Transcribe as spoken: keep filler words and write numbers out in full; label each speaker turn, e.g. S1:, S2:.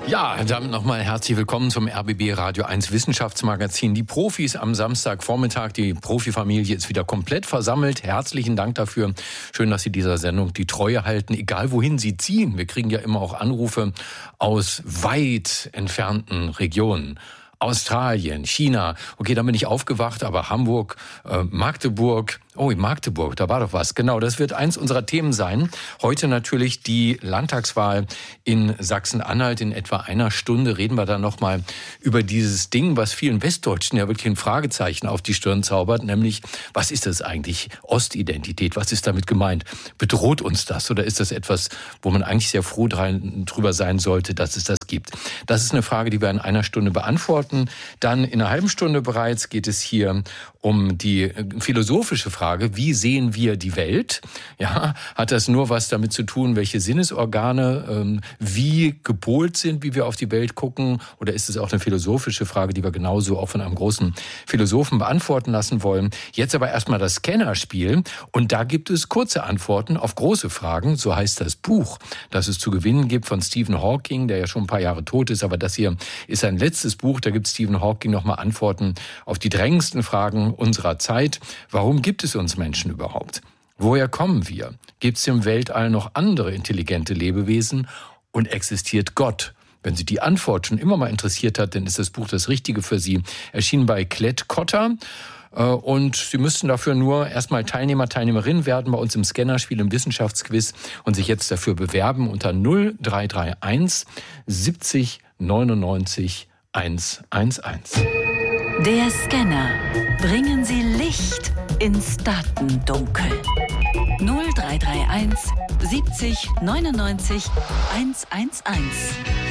S1: Ja, damit nochmal herzlich willkommen zum R B B Radio eins Wissenschaftsmagazin. Die Profis am Samstagvormittag, die Profifamilie ist wieder komplett versammelt. Herzlichen Dank dafür. Schön, dass Sie dieser Sendung die Treue halten, egal wohin Sie ziehen. Wir kriegen ja immer auch Anrufe aus weit entfernten Regionen. Australien, China. Okay, dann bin ich aufgewacht, aber Hamburg, äh, Magdeburg. Oh, in Magdeburg, da war doch was. Genau, das wird eins unserer Themen sein. Heute natürlich die Landtagswahl in Sachsen-Anhalt. In etwa einer Stunde reden wir dann nochmal über dieses Ding, was vielen Westdeutschen ja wirklich ein Fragezeichen auf die Stirn zaubert. Nämlich, was ist das eigentlich? Ostidentität, was ist damit gemeint? Bedroht uns das? Oder ist das etwas, wo man eigentlich sehr froh drüber sein sollte, dass es das gibt? Das ist eine Frage, die wir in einer Stunde beantworten. Dann in einer halben Stunde bereits geht es hier um die philosophische Frage, wie sehen wir die Welt? Ja, hat das nur was damit zu tun, welche Sinnesorgane ähm, wie gepolt sind, wie wir auf die Welt gucken? Oder ist es auch eine philosophische Frage, die wir genauso auch von einem großen Philosophen beantworten lassen wollen? Jetzt aber erstmal das Scannerspiel. Und da gibt es kurze Antworten auf große Fragen. So heißt das Buch, das es zu gewinnen gibt von Stephen Hawking, der ja schon ein paar Jahre tot ist. Aber das hier ist sein letztes Buch. Da gibt Stephen Hawking nochmal Antworten auf die drängendsten Fragen unserer Zeit. Warum gibt es uns Menschen überhaupt? Woher kommen wir? Gibt es im Weltall noch andere intelligente Lebewesen? Und existiert Gott? Wenn Sie die Antwort schon immer mal interessiert hat, dann ist das Buch das Richtige für Sie. Erschienen bei Klett-Cotta. Und Sie müssten dafür nur erstmal Teilnehmer, Teilnehmerin werden bei uns im Scannerspiel, im Wissenschaftsquiz und sich jetzt dafür bewerben unter null drei drei eins siebzig neunundneunzig hundertelf.
S2: Der Scanner. Bringen Sie Licht ins Datendunkel. null drei drei eins siebzig neunundneunzig hundertelf.